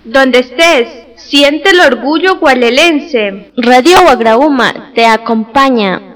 Donde estés, siente el orgullo gualelense. Radio Guagrauma te acompaña.